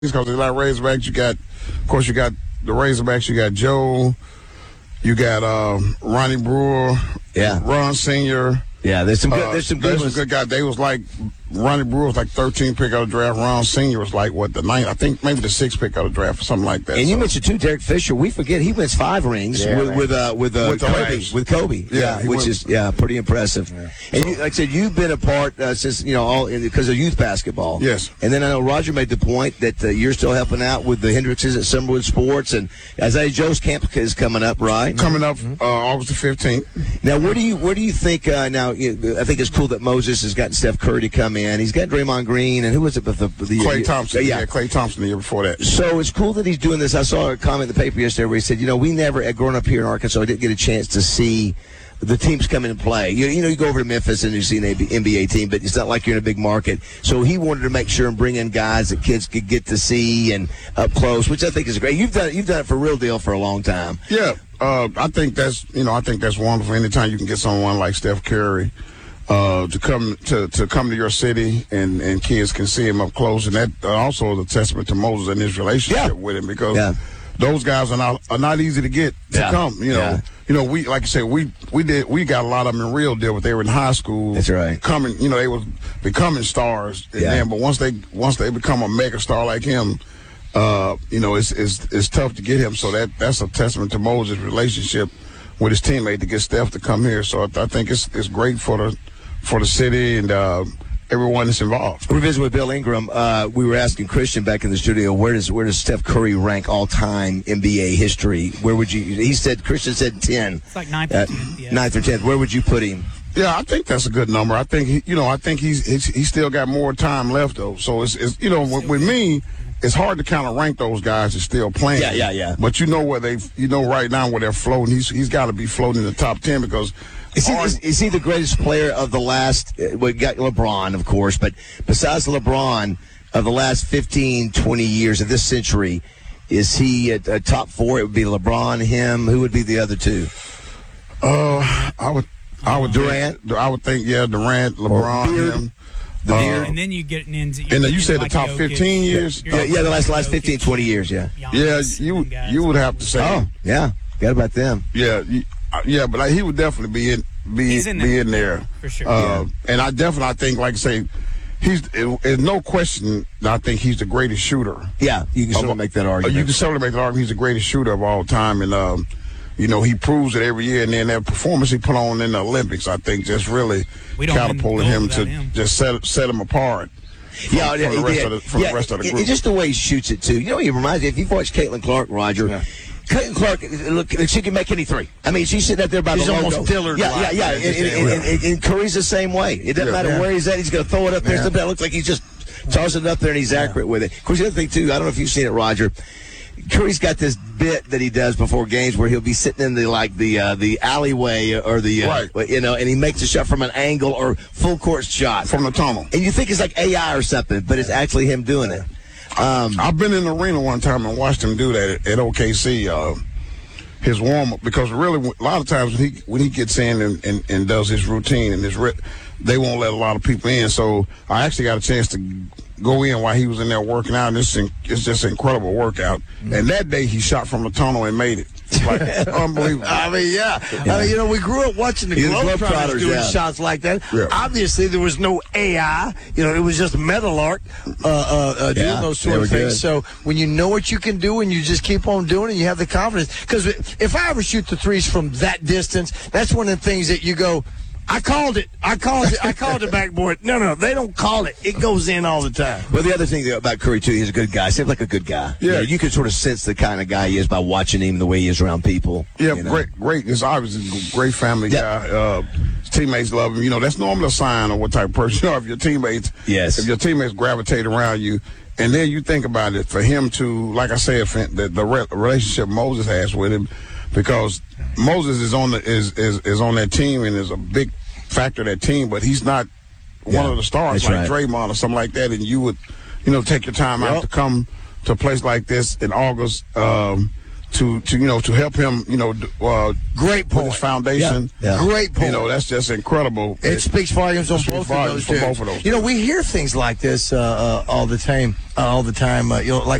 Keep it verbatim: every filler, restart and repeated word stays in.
because they like Razorbacks. You got, of course, you got the Razorbacks. You got Joe. You got um, Ronnie Brewer. Yeah. Ron Senior. Yeah, there's some good. Uh, there's some good there's ones. some good guys. They was like Ronnie Brewer was like thirteen pick of the draft. Ron Senior was like what the ninth, I think maybe the sixth pick of the draft or something like that. And you so. mentioned too, Derek Fisher. We forget he wins five rings Yeah, with man. with uh, with, uh, With the Kobe. Rays. With Kobe, Yeah, yeah, he which went- is yeah pretty impressive. Yeah. And you, like I said, you've been a part uh, since you know all because of youth basketball. Yes. And then I know Roger made the point that uh, you're still helping out with the Hendrickses at Summerwood Sports, and Isaiah Joe's camp is coming up, right? Coming up uh, August the fifteenth. Now, where do you where do you think uh, now? You, I think it's cool that Moses has gotten Steph Curry to come in. He's got Draymond Green, and who was it? The, the, the Klay Thompson. Yeah. Yeah, Klay Thompson the year before that. So it's cool that he's doing this. I saw a comment in the paper yesterday where he said, you know, we never, growing up here in Arkansas, we didn't get a chance to see the teams come in and play. You, you know, you go over to Memphis and you see an N B A team, but it's not like you're in a big market. So he wanted to make sure and bring in guys that kids could get to see and up close, which I think is great. You've done it, you've done it for real deal for a long time. Yeah, uh, I think that's you know I think that's wonderful. Anytime you can get someone like Steph Curry uh, to come to, to come to your city and, and kids can see him up close, and that uh, also is a testament to Moses and his relationship Yeah. with him because Yeah. those guys are not are not easy to get to Yeah. come. You know, Yeah. you know we like I said we we did we got a lot of them in real deal, but they were in high school. That's right. Coming, you know, they was becoming stars. And Yeah. then, but once they once they become a mega star like him. Uh, you know, it's, it's it's tough to get him. So that that's a testament to Moses' relationship with his teammate to get Steph to come here. So I, I think it's it's great for the for the city and uh, everyone that's involved. We're visiting with Bill Ingram. Uh, we were asking Christian back in the studio, where does where does Steph Curry rank all time N B A history? Where would you? He said Christian said ten. It's like ninth Uh, or tenth. Yeah. Ninth or tenth. Where would you put him? Yeah, I think that's a good number. I think he, you know, I think he's he's, he's still got more time left though. So it's, it's you know, with, with me, it's hard to kind of rank those guys that's still playing. Yeah, yeah, yeah. But you know where they, you know, right now where they're floating. He's he's got to be floating in the top ten because. Is he, hard- is, is he the greatest player of the last? Uh, we got LeBron, of course, but besides LeBron of the last fifteen, twenty years of this century, is he a, a top four? It would be LeBron, him. Who would be the other two? Uh, I would, I would Durant? think, I would think, yeah, Durant, LeBron, Beard? him. The Uh, Beard? And then you get into. And then you said the top fifteen years? Yeah, yeah, the last last fifteen, twenty years, yeah. Yeah, you you would have to say, Oh, yeah. Forgot about them. yeah, you, uh, yeah, but like, he would definitely be in, be He's in be there. in there For sure. Uh, And I definitely, I think, like I say, he's. it- There's no question that I think he's the greatest shooter. Yeah, you can sort of make that Uh, argument. You can certainly make the argument he's the greatest shooter of all time, and um, you know he proves it every year. And then that performance he put on in the Olympics, I think, just really We don't win catapulted gold him without to him. just set set him apart. From, Yeah, from yeah, the he rest did. of the, from yeah, the rest of the it- group. It's just the way he shoots it too. You know, he reminds me. If you've watched Caitlin Clark, Roger, Yeah. Caitlin Clark, look, she can make any three. I mean, she's sitting up there by She's the logo. almost Dillard-like. Yeah, yeah, yeah. Yeah, And, and, and, and, and Curry's the same way. It doesn't Yeah. matter Yeah. where he's at. He's going to throw it up there. Yeah. Something that looks like he's just tossing it up there, and he's accurate with it. Of course, the other thing too, I don't know if you've seen it, Roger. Curry's got this bit that he does before games where he'll be sitting in the like the uh, the alleyway or the uh, Right. you know, and he makes a shot from an angle or full court shot. From the tunnel. And you think it's like A I or something, but it's actually him doing it. Um, I've been in the arena one time and watched him do that at, at O K C. Uh, his warm up, because really a lot of times when he when he gets in and, and, and does his routine and his ri- they won't let a lot of people in. So I actually got a chance to go in while he was in there working out, and it's in, it's just an incredible workout. Mm-hmm. And that day he shot from the tunnel and made it. It's like unbelievable. I mean, yeah. I mean, you know, we grew up watching the He was Globetrotters Globetrotters, doing yeah. shots like that. Yeah. Obviously, there was no A I. You know, it was just metal art uh, uh, uh, doing Yeah, those they sort were of things. good. So when you know what you can do and you just keep on doing it, you have the confidence. Because if I ever shoot the threes from that distance, that's one of the things that you go, I called it. I called it. I called it backboard. No, no, they don't call it. It goes in all the time. Well, the other thing about Curry, too, he's a good guy. Seems like a good guy. Yeah. You know, you can sort of sense the kind of guy he is by watching him, the way he is around people. Yeah, you know? great, great. It's obviously a great family Yeah. guy. Uh, his teammates love him. You know, that's normally a sign of what type of person you are. If your teammates, Yes. if your teammates gravitate around you, and then you think about it, for him to, like I said, for the, the re- relationship Moses has with him, because Moses is on the is is, is on that team and is a big factor of that team, but he's not one Yeah, of the stars that's like right. Draymond or something like that. And you would, you know, take your time out Yep. to come to a place like this in August. Um, to, to you know to help him you know d- uh, Great with point. his foundation. Yeah. Yeah. Great point. You know that's just incredible. It speaks volumes on speaks both of volumes those for dudes. both of those You know, we hear things like this uh, uh, all the time. Uh, all the time. Uh, you know, like